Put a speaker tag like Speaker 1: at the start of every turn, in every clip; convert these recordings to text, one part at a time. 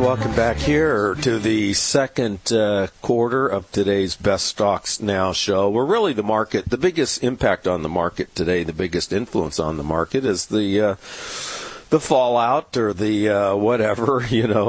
Speaker 1: welcome back here to the second quarter of today's Best Stocks Now show. Where really the market, the biggest impact on the market today, the biggest influence on the market is the fallout or the whatever,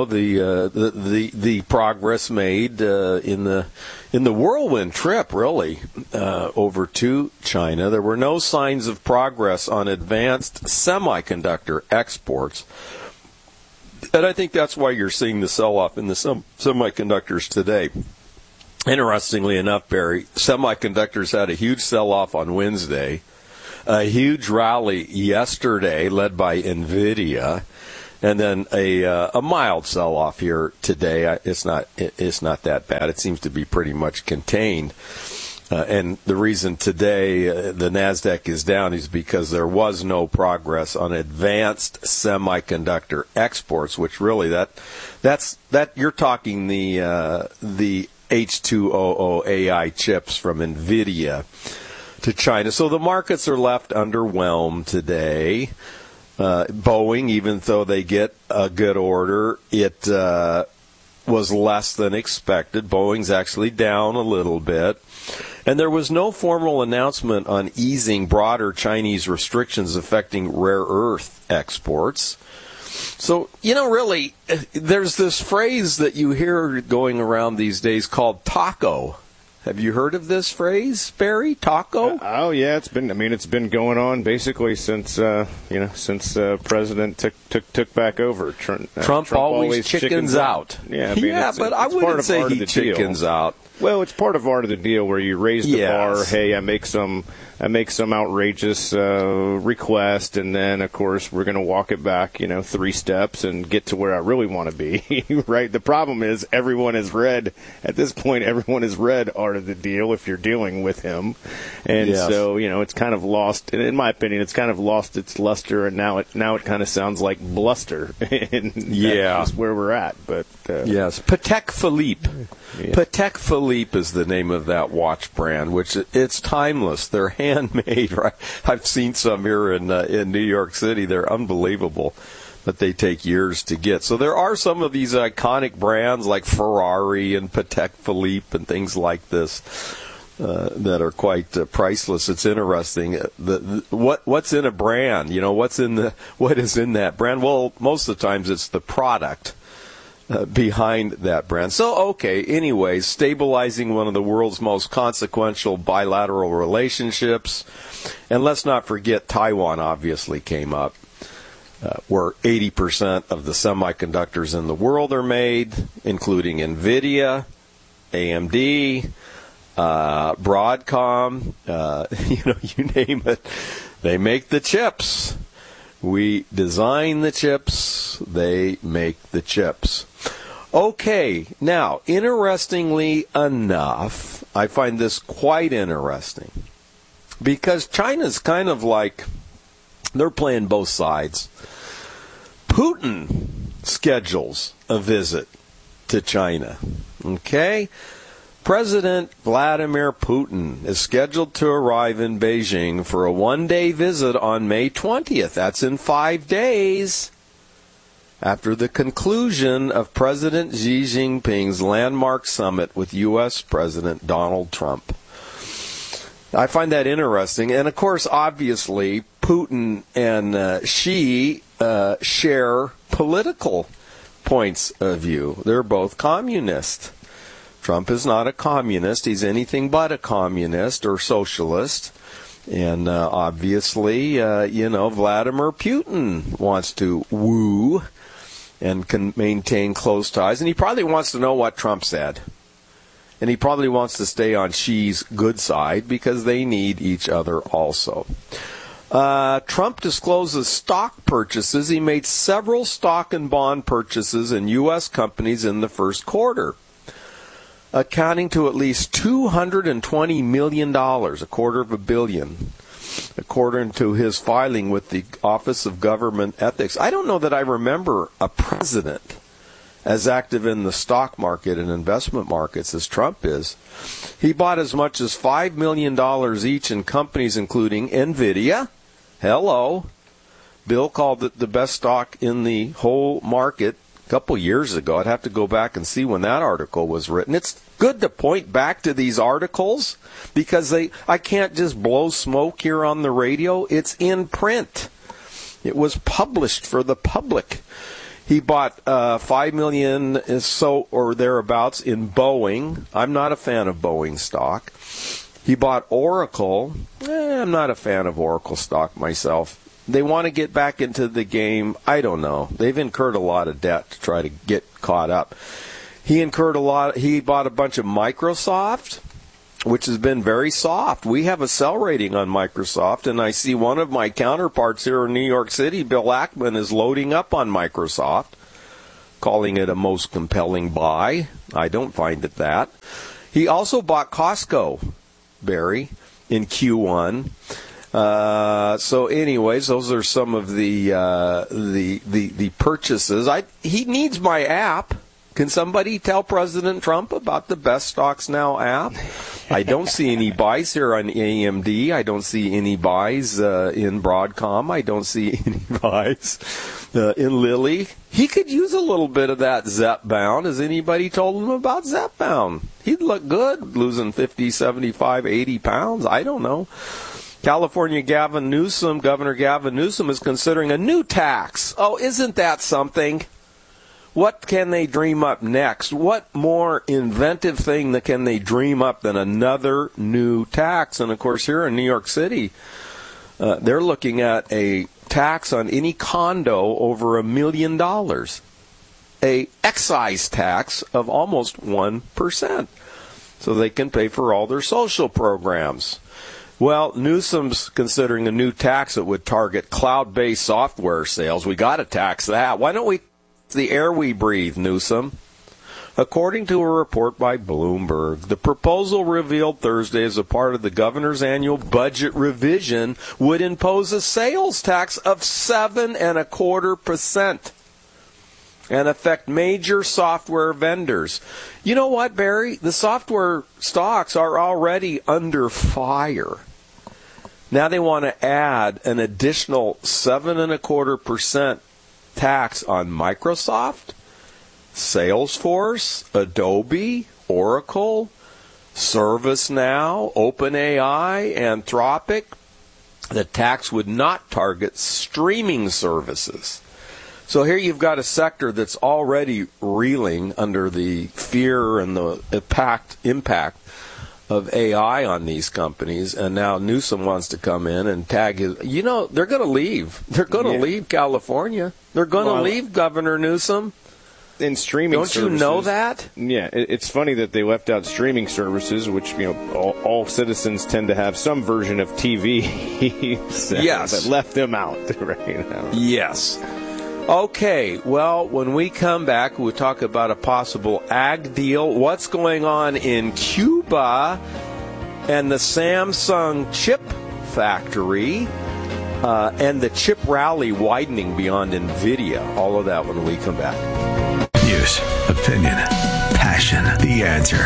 Speaker 1: the progress made in the whirlwind trip, really, over to China. There were no signs of progress on advanced semiconductor exports. And I think that's why you're seeing the sell-off in the semiconductors today. Interestingly enough, Barry, semiconductors had a huge sell-off on Wednesday, a huge rally yesterday led by NVIDIA, and then a mild sell-off here today. It's not that bad. It seems to be pretty much contained. And the reason today the NASDAQ is down is because there was no progress on advanced semiconductor exports, which really that's you're talking the H200 AI chips from NVIDIA to China. So the markets are left underwhelmed today. Boeing, even though they get a good order, it was less than expected. Boeing's actually down a little bit. And there was no formal announcement on easing broader Chinese restrictions affecting rare earth exports. So, really, there's this phrase that you hear going around these days called taco. Have you heard of this phrase, Barry? Taco?
Speaker 2: Yeah, it's been going on basically since President took back over.
Speaker 1: Trump always chickens out.
Speaker 2: Yeah,
Speaker 1: but I wouldn't say he chickens out.
Speaker 2: Well, it's part of art of the deal where you raise the bar. Hey, I make some outrageous request, and then of course we're going to walk it back, 3 steps and get to where I really want to be. Right? The problem is everyone has read art of the deal if you're dealing with him, and so it's kind of lost. In my opinion, it's kind of lost its luster, and now it kind of sounds like bluster. And that's where we're at. But
Speaker 1: yes, Patek Philippe. Yeah. Patek Philippe is the name of that watch brand, which it's timeless. They're handmade, right? I've seen some here in New York City. They're unbelievable, but they take years to get. So there are some of these iconic brands like Ferrari and Patek Philippe and things like this that are quite priceless. It's interesting. What's in a brand? What is in that brand? Well, most of the times it's the product behind that brand. So, anyways, stabilizing one of the world's most consequential bilateral relationships. And let's not forget Taiwan obviously came up, where 80% of the semiconductors in the world are made, including NVIDIA, AMD, Broadcom, you name it. They make the chips. We design the chips, they make the chips. Okay, now, interestingly enough, I find this quite interesting, because China's kind of like, they're playing both sides. Putin schedules a visit to China, okay? President Vladimir Putin is scheduled to arrive in Beijing for a one-day visit on May 20th. That's in 5 days. After the conclusion of President Xi Jinping's landmark summit with U.S. President Donald Trump. I find that interesting. And, of course, obviously, Putin and Xi share political points of view. They're both communist. Trump is not a communist. He's anything but a communist or socialist. And obviously, Vladimir Putin wants to woo and can maintain close ties. And he probably wants to know what Trump said. And he probably wants to stay on Xi's good side because they need each other also. Trump discloses stock purchases. He made several stock and bond purchases in U.S. companies in the first quarter, accounting to at least $220 million, $250 million, according to his filing with the Office of Government Ethics. I don't know that I remember a president as active in the stock market and investment markets as Trump is. He bought as much as $5 million each in companies including NVIDIA. Hello. Bill called it the best stock in the whole market, couple years ago. I'd have to go back and see when that article was written. It's good to point back to these articles because I can't just blow smoke here on the radio. It's in print. It was published for the public. He bought $5 million or thereabouts in Boeing. I'm not a fan of Boeing stock. He bought Oracle. I'm not a fan of Oracle stock myself. They want to get back into the game. I don't know. They've incurred a lot of debt to try to get caught up. He bought a bunch of Microsoft, which has been very soft. We have a sell rating on Microsoft, and I see one of my counterparts here in New York City, Bill Ackman, is loading up on Microsoft, calling it a most compelling buy. I don't find it that. He also bought Costco, Barry, in Q1. So anyways, those are some of the purchases. He needs my app. Can somebody tell President Trump about the Best Stocks Now app? I don't see any buys here on AMD. I don't see any buys in Broadcom. I don't see any buys in Lilly. He could use a little bit of that Zepbound. Has anybody told him about Zepbound? He'd look good losing 50, 75, 80 pounds. I don't know. California Governor Gavin Newsom is considering a new tax. Oh, isn't that something? What can they dream up next? What more inventive thing can they dream up than another new tax? And, of course, here in New York City, they're looking at a tax on any condo over $1 million, a excise tax of almost 1%, so they can pay for all their social programs. Well, Newsom's considering a new tax that would target cloud-based software sales. We got to tax that. Why don't we tax the air we breathe, Newsom? According to a report by Bloomberg, the proposal revealed Thursday as a part of the governor's annual budget revision would impose a sales tax of 7.25% and affect major software vendors. You know what, Barry? The software stocks are already under fire. Now they want to add an additional 7.25% tax on Microsoft, Salesforce, Adobe, Oracle, ServiceNow, OpenAI, Anthropic. The tax would not target streaming services. So here you've got a sector that's already reeling under the fear and the impact of AI on these companies, and now Newsom wants to come in and tag his... You know, they're going to leave. They're going to leave California. They're going to leave Governor Newsom.
Speaker 2: In streaming services.
Speaker 1: Don't you know that?
Speaker 2: Yeah, it's funny that they left out streaming services, which, you know, all citizens tend to have some version of TV.
Speaker 1: Yes.
Speaker 2: But left them out right now.
Speaker 1: Yes. Okay, well, when we come back, we'll talk about a possible ag deal, what's going on in Cuba, and the Samsung chip factory, and the chip rally widening beyond NVIDIA. All of that when we come back.
Speaker 3: News, opinion, passion, the answer.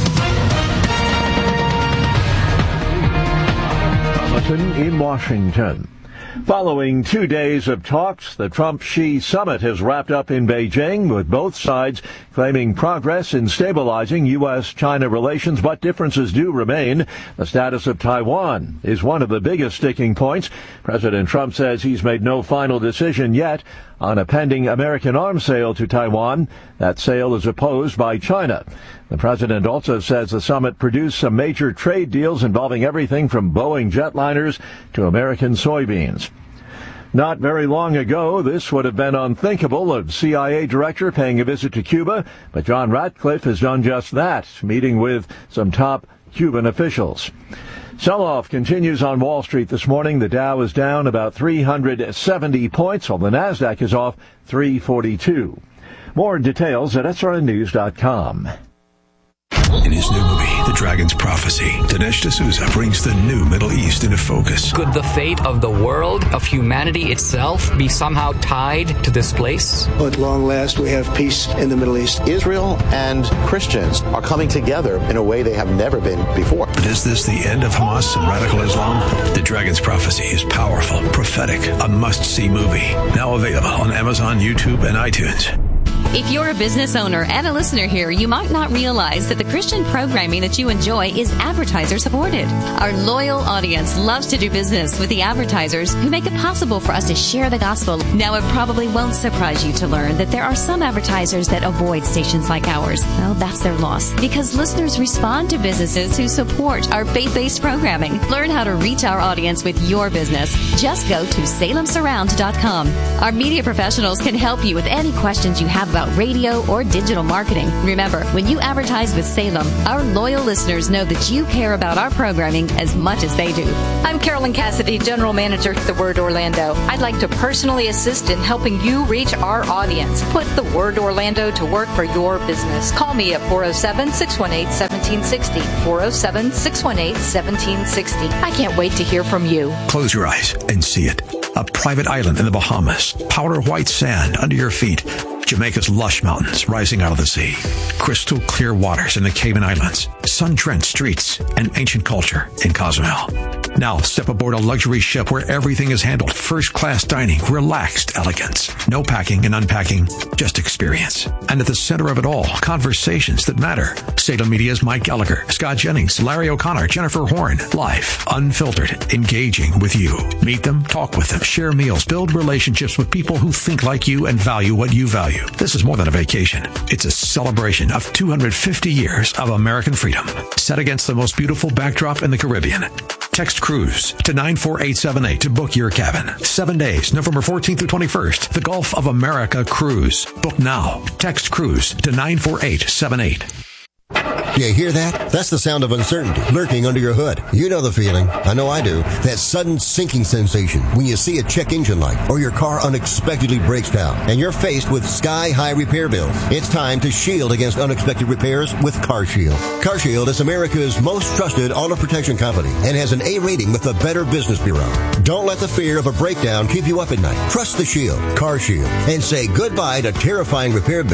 Speaker 4: In Washington. Following 2 days of talks, the Trump-Xi summit has wrapped up in Beijing, with both sides claiming progress in stabilizing U.S.-China relations, but differences do remain. The status of Taiwan is one of the biggest sticking points. President Trump says he's made no final decision yet on a pending American arms sale to Taiwan. That sale is opposed by China. The president also says the summit produced some major trade deals involving everything from Boeing jetliners to American soybeans. Not very long ago, this would have been unthinkable, a CIA director paying a visit to Cuba, but John Ratcliffe has done just that, meeting with some top Cuban officials. Sell-off continues on Wall Street this morning. The Dow is down about 370 points, while the Nasdaq is off 342. More details at srnnews.com.
Speaker 3: In his new movie, The Dragon's Prophecy, Dinesh D'Souza brings the new Middle East into focus.
Speaker 5: Could the fate of the world, of humanity itself, be somehow tied to this place?
Speaker 6: At long last, we have peace in the Middle East.
Speaker 7: Israel and Christians are coming together in a way they have never been before.
Speaker 3: But is this the end of Hamas and radical Islam? The Dragon's Prophecy is powerful, prophetic, a must-see movie. Now available on Amazon, YouTube, and iTunes.
Speaker 8: If you're a business owner and a listener here, you might not realize that the Christian programming that you enjoy is advertiser supported. Our loyal audience loves to do business with the advertisers who make it possible for us to share the gospel. Now, it probably won't surprise you to learn that there are some advertisers that avoid stations like ours. Well, that's their loss, because listeners respond to businesses who support our faith-based programming. Learn how to reach our audience with your business. Just go to salemsurround.com. Our media professionals can help you with any questions you have about radio or digital marketing. Remember, when you advertise with Salem, our loyal listeners know that you care about our programming as much as they do.
Speaker 9: I'm Carolyn Cassidy, General Manager at The Word Orlando. I'd like to personally assist in helping you reach our audience. Put The Word Orlando to work for your business. Call me at 407-618-1760. 407-618-1760. I can't wait to hear from you.
Speaker 3: Close your eyes and see it. A private island in the Bahamas. Powder white sand under your feet. Jamaica's lush mountains rising out of the sea. Crystal clear waters in the Cayman Islands. Sun-drenched streets and ancient culture in Cozumel. Now step aboard a luxury ship where everything is handled. First-class dining, relaxed elegance. No packing and unpacking, just experience. And at the center of it all, conversations that matter. Salem Media's Mike Gallagher, Scott Jennings, Larry O'Connor, Jennifer Horn. Live, unfiltered, engaging with you. Meet them, talk with them, share meals, build relationships with people who think like you and value what you value. This is more than a vacation. It's a celebration of 250 years of American freedom, set against the most beautiful backdrop in the Caribbean. Text Cruise to 94878 to book your cabin. 7 days, November 14th through 21st. The Gulf of America Cruise. Book now. Text Cruise to 94878.
Speaker 10: You hear that? That's the sound of uncertainty lurking under your hood. You know the feeling. I know I do. That sudden sinking sensation when you see a check engine light or your car unexpectedly breaks down and you're faced with sky-high repair bills. It's time to shield against unexpected repairs with CarShield. CarShield is America's most trusted auto protection company and has an A rating with the Better Business Bureau. Don't let the fear of a breakdown keep you up at night. Trust the Shield, CarShield, and say goodbye to terrifying repair bills